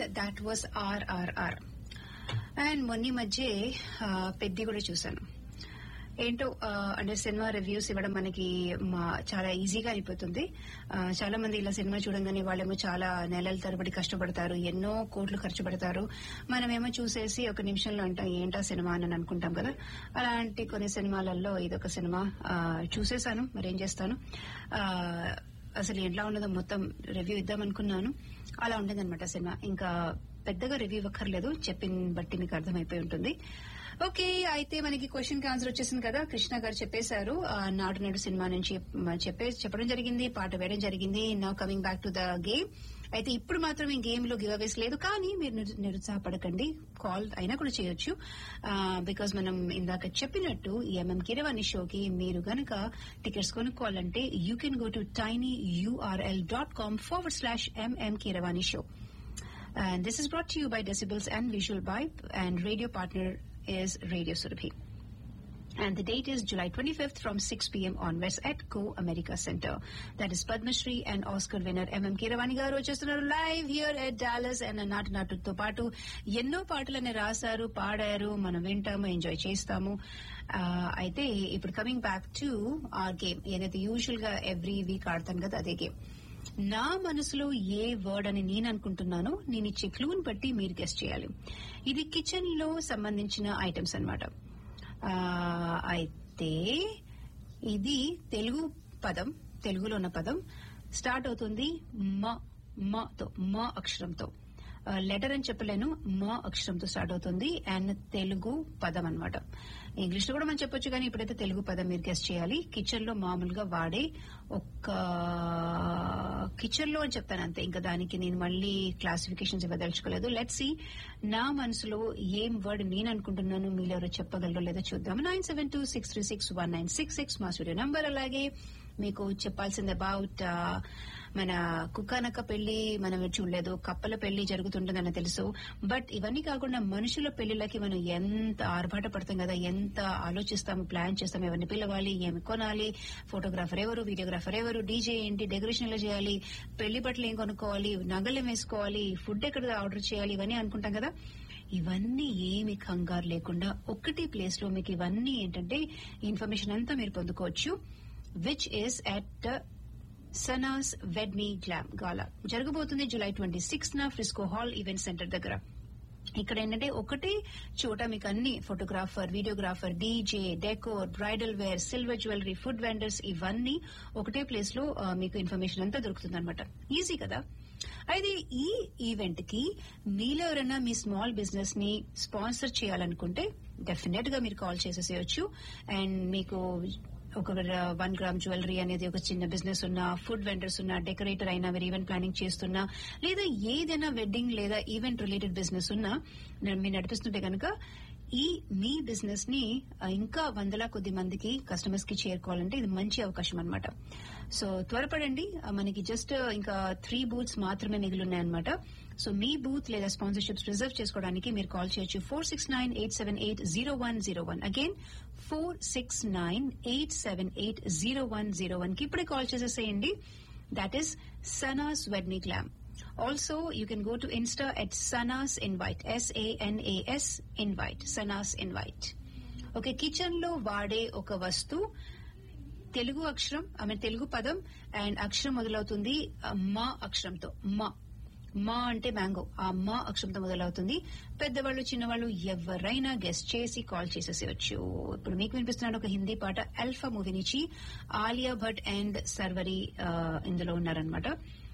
That was RRR. And మొన్న మధ్య పెద్ది కూడా చూసాను. ఏంటో అంటే సినిమా రివ్యూస్ ఇవ్వడం మనకి చాలా ఈజీగా అయిపోతుంది. చాలా మంది ఇలా సినిమా చూడంగానే వాళ్ళేమో చాలా నెలల తరబడి కష్టపడతారు, ఎన్నో కోట్లు ఖర్చు పెడతారు. మనమేమో చూసేసి ఒక నిమిషంలో అంటాం ఏంటా సినిమా అని అనుకుంటాం కదా. అలాంటి కొన్ని సినిమాలలో ఇదొక సినిమా చూసేశాను. మరేం చేస్తాను, అసలు ఎట్లా ఉన్నదో మొత్తం రివ్యూ ఇద్దామనుకున్నాను. అలా ఉండేదన్నమాట సినిమా. ఇంకా పెద్దగా రివ్యూ ఇవ్వక్కర్లేదు, చెప్పిన బట్టి మీకు అర్థమైపోయి ఉంటుంది. ఓకే, అయితే మనకి క్వశ్చన్ కి ఆన్సర్ వచ్చేసింది కదా. కృష్ణ గారు చెప్పేశారు. నాడు నేడు సినిమా నుంచి చెప్పడం జరిగింది, పాట వేయడం జరిగింది. Now coming back to the game. అయితే ఇప్పుడు మాత్రం ఈ గేమ్ లో గివ్ అవేస్ లేదు, కానీ మీరు నిరుత్సాహపడకండి. కాల్ అయినా కూడా చేయొచ్చు. బికాజ్ మనం ఇందాక చెప్పినట్టు ఈ ఎంఎం కీరవాణి షోకి మీరు గనక టికెట్స్ కొనుక్కోవాలంటే you can go to tinyurl.com/MM Keeravani Show. And this is brought to you by Decibels and Visual Vibe, and radio partner is Radio Surabhi. And the date is July 25th from 6 p.m. onwards at Go America Center. That is Padma Shri and Oscar winner MM Keeravani garu వచ్చేస్తున్నారు live here at Dallas. And నాటుతో పాటు ఎన్నో పాటలని రాశారు, పాడారు, మనం వింటాము, enjoy చేస్తాము. అయితే ఇప్పుడు coming back to are game, ఏదైతే యూజువల్ గా ఎవ్రీ వీక్ ఆడతాను కదా అదే గేమ్. నా మనసులో ఏ వర్డ్ అని నేను అనుకుంటున్నానో నేను ఇచ్చే క్లూని బట్టి మీరు గెస్ట్ చేయాలి. ఇది కిచెన్ లో సంబంధించిన ఐటమ్స్ అన్నమాట. అయితే ఇది తెలుగు పదం, తెలుగులో ఉన్న పదం. స్టార్ట్ అవుతుంది మతో, మ అక్షరంతో. లెటర్ అని చెప్పలేను, మ అక్షరంతో స్టార్ట్ అవుతుంది. అండ్ తెలుగు పదం అన్నమాట. ఇంగ్లీష్ లో కూడా మనం చెప్పొచ్చు, కానీ ఇప్పుడైతే తెలుగు పదం మీరు గెస్ట్ చేయాలి. కిచెన్ లో మామూలుగా వాడే ఒక్క కిచెన్ లో అని చెప్తాను అంతే. ఇంకా దానికి నేను మళ్ళీ క్లాసిఫికేషన్స్ ఇవ్వదలుచుకోలేదు. లెట్స్ సీ నా మనసులో ఏం వర్డ్ నేను అనుకుంటున్నాను, మీరు ఎవరో చెప్పగలరో లేదో చూద్దాం. 9726361966 మా స్టూడియో నంబర్. అలాగే మీకు చెప్పాల్సింది అబౌట్ మన కుక్కనక్క పెళ్లి మనం చూడలేదు, కప్పల పెళ్లి జరుగుతుంటుందని తెలుసు. బట్ ఇవన్నీ కాకుండా మనుషుల పెళ్లిళ్ళకి మనం ఎంత ఆర్భాట పడతాం కదా, ఎంత ఆలోచిస్తాము, ప్లాన్ చేస్తాము, ఎవరిని పిలవాలి, ఏమి కొనాలి, ఫోటోగ్రాఫర్ ఎవరు, వీడియోగ్రాఫర్ ఎవరు, డీజే ఏంటి, డెకరేషన్ ఎలా చేయాలి, పెళ్లి బట్టలు ఏం కొనుక్కోవాలి, నగలు ఏం వేసుకోవాలి, ఫుడ్ ఎక్కడ ఆర్డర్ చేయాలి, ఇవన్నీ అనుకుంటాం కదా. ఇవన్నీ ఏమి కంగారు లేకుండా ఒకటి ప్లేస్ లో మీకు ఇవన్నీ ఏంటంటే ఇన్ఫర్మేషన్ అంతా మీరు పొందుకోవచ్చు. Which is at Sanas WedMe glam గాలా. జరగబోతుంది July 26th Frisco hall event centre దగ్గర. ఇక్కడ ఏంటంటే ఒకటే చోట మీకు అన్ని photographer, videographer, DJ, decor, bridal wear, silver jewellery, food vendors ఇవన్నీ ఒకటే ప్లేస్ లో మీకు ఇన్ఫర్మేషన్ అంతా దొరుకుతుంది అనమాట. ఈజీ కదా. అయితే ఈ ఈవెంట్ కి మీలో ఎవరైనా మీ స్మాల్ బిజినెస్ ని స్పాన్సర్ చేయాలనుకుంటే డెఫినెట్ గా మీరు కాల్ చేసేసేయచ్చు. అండ్ మీకు ఒక 1 గ్రామ్ జ్యువెలరీ అనేది ఒక చిన్న బిజినెస్ ఉన్నా, ఫుడ్ వెండర్స్ ఉన్నా, డెకరేటర్ అయినా, మీరు ఈవెంట్ ప్లానింగ్ చేస్తున్నా, లేదా ఏదైనా వెడ్డింగ్ లేదా ఈవెంట్ రిలేటెడ్ బిజినెస్ ఉన్నా మీరు నడిపిస్తుంటే కనుక ఈ మీ బిజినెస్ ని ఇంకా వందల కొద్ది మందికి కస్టమర్స్ కి చేరుకోవాలంటే ఇది మంచి అవకాశం అన్నమాట. సో త్వరపడండి, మనకి జస్ట్ ఇంకా 3 బూత్స్ మాత్రమే మిగిలిన్నాయన్నమాట. సో మీ బూత్ లేదా స్పాన్సర్షిప్స్ రిజర్వ్ చేసుకోవడానికి మీరు కాల్ చేయొచ్చు 469-878-0101. అగైన్ 469-878-0101 కి ఇప్పుడే కాల్ చేసేసేయండి. That is Sanas WedMe glam. Also, you can go to Insta at Sanas Invite, SANAS Invite, Sanas Invite. Okay, kitchen లో వాడే ఒక వస్తు తెలుగు అక్షరం, తెలుగు పదం అండ్ అక్షరం మొదలవుతుంది మా అక్షరంతో. మా అంటే మ్యాంగో, ఆ మా అక్షరంతో మొదలవుతుంది. పెద్దవాళ్ళు, చిన్నవాళ్ళు ఎవరైనా గెస్ట్ చేసి కాల్ చేసేసేయచ్చు. ఇప్పుడు మీకు వినిపిస్తున్నాడు ఒక హిందీ పాట, అల్ఫా మూవీ నుంచి. ఆలియా భట్ అండ్ సర్వరి ఇందులో ఉన్నారనమాట.